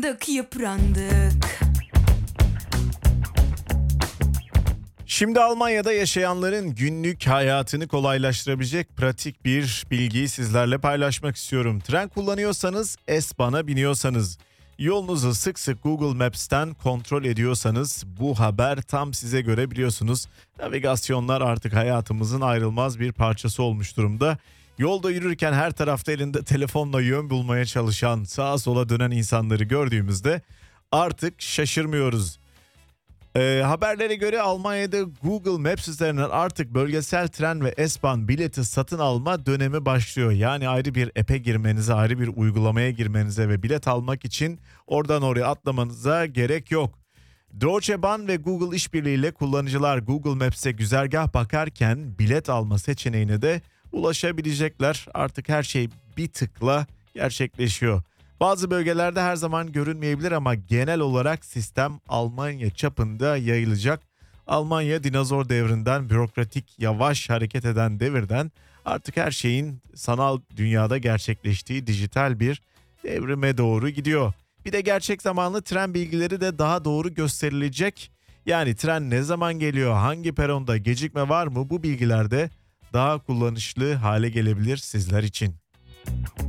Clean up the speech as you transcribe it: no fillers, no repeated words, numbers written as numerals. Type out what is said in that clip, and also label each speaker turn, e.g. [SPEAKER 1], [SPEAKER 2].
[SPEAKER 1] Yıprandık.
[SPEAKER 2] Şimdi Almanya'da yaşayanların günlük hayatını kolaylaştırabilecek pratik bir bilgiyi sizlerle paylaşmak istiyorum. Tren kullanıyorsanız, S-Bahn'a biniyorsanız, yolunuzu sık sık Google Maps'ten kontrol ediyorsanız bu haber tam size göre, biliyorsunuz. Navigasyonlar artık hayatımızın ayrılmaz bir parçası olmuş durumda. Yolda yürürken her tarafta elinde telefonla yön bulmaya çalışan, sağa sola dönen insanları gördüğümüzde artık şaşırmıyoruz. Haberlere göre Almanya'da Google Maps üzerinden artık bölgesel tren ve S-Bahn bileti satın alma dönemi başlıyor. Yani ayrı bir app'e girmenize, ayrı bir uygulamaya girmenize ve bilet almak için oradan oraya atlamanıza gerek yok. Deutsche Bahn ve Google işbirliğiyle kullanıcılar Google Maps'e güzergah bakarken bilet alma seçeneğine de ulaşabilecekler. Artık her şey bir tıkla gerçekleşiyor. Bazı bölgelerde her zaman görünmeyebilir ama genel olarak sistem Almanya çapında yayılacak. Almanya dinozor devrinden, bürokratik, yavaş hareket eden devirden artık her şeyin sanal dünyada gerçekleştiği dijital bir devrime doğru gidiyor. Bir de gerçek zamanlı tren bilgileri de daha doğru gösterilecek. Yani tren ne zaman geliyor, hangi peronda gecikme var mı, bu bilgiler de daha kullanışlı hale gelebilir sizler için.